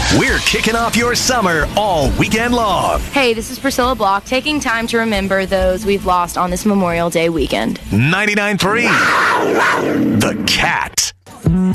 We're kicking off your summer all weekend long. Hey, this is Priscilla Block, taking time to remember those we've lost on this Memorial Day weekend. 99.3 The Cat.